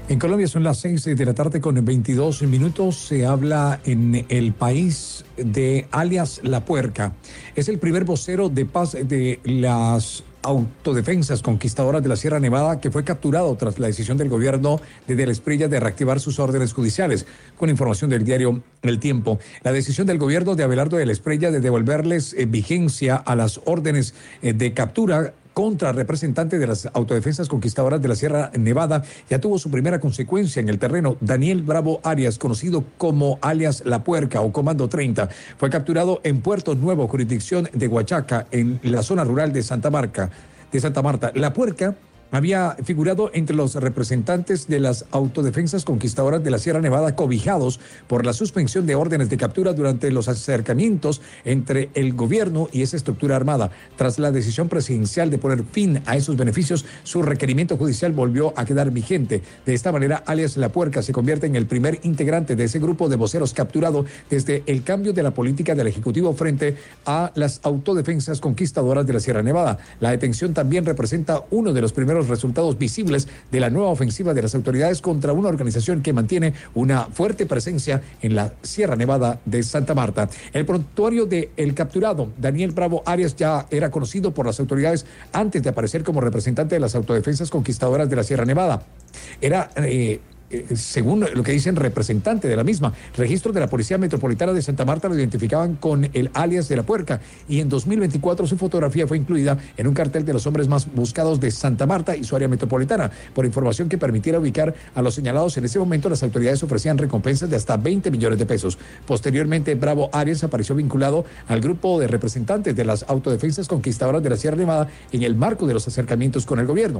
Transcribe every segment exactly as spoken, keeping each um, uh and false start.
En Colombia son las seis de la tarde con veintidós minutos. Se habla en el país de alias La Puerca. Es el primer vocero de paz de las autodefensas conquistadoras de la Sierra Nevada que fue capturado tras la decisión del gobierno de Del Espriella de reactivar sus órdenes judiciales. Con información del diario El Tiempo, la decisión del gobierno de Abelardo Del Espriella de devolverles eh, vigencia a las órdenes eh, de captura contra representante de las autodefensas conquistadoras de la Sierra Nevada ya tuvo su primera consecuencia en el terreno. Daniel Bravo Arias, conocido como alias La Puerca o Comando treinta, fue capturado en Puerto Nuevo, jurisdicción de Huachaca, en la zona rural de Santa Marta. De Santa Marta. La Puerca había figurado entre los representantes de las autodefensas conquistadoras de la Sierra Nevada cobijados por la suspensión de órdenes de captura durante los acercamientos entre el gobierno y esa estructura armada. Tras la decisión presidencial de poner fin a esos beneficios, su requerimiento judicial volvió a quedar vigente. De esta manera, alias La Puerca se convierte en el primer integrante de ese grupo de voceros capturado desde el cambio de la política del Ejecutivo frente a las autodefensas conquistadoras de la Sierra Nevada. La detención también representa uno de los primeros los resultados visibles de la nueva ofensiva de las autoridades contra una organización que mantiene una fuerte presencia en la Sierra Nevada de Santa Marta. El prontuario de el capturado, Daniel Bravo Arias, ya era conocido por las autoridades antes de aparecer como representante de las autodefensas conquistadoras de la Sierra Nevada. Era... Eh, Eh, según lo que dicen, representante de la misma. Registros de la Policía Metropolitana de Santa Marta lo identificaban con el alias de La Puerca y en dos mil veinticuatro su fotografía fue incluida en un cartel de los hombres más buscados de Santa Marta y su área metropolitana. Por información que permitiera ubicar a los señalados, en ese momento las autoridades ofrecían recompensas de hasta veinte millones de pesos. Posteriormente, Bravo Arias apareció vinculado al grupo de representantes de las autodefensas conquistadoras de la Sierra Nevada en el marco de los acercamientos con el gobierno.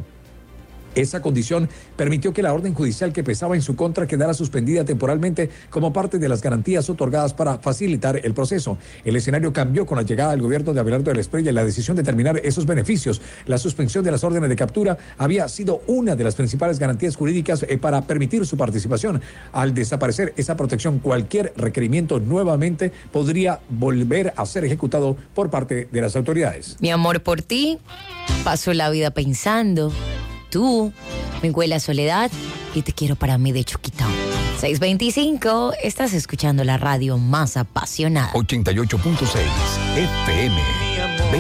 Esa condición permitió que la orden judicial que pesaba en su contra quedara suspendida temporalmente como parte de las garantías otorgadas para facilitar el proceso. El escenario cambió con la llegada del gobierno de Abelardo Del Espriella y la decisión de terminar esos beneficios. La suspensión de las órdenes de captura había sido una de las principales garantías jurídicas para permitir su participación. Al desaparecer esa protección, cualquier requerimiento nuevamente podría volver a ser ejecutado por parte de las autoridades. Mi amor por ti, paso la vida pensando. Tú, me huele a soledad y te quiero para mí de Chuquito. seis veinticinco, estás escuchando la radio más apasionada. ochenta y ocho punto seis F M.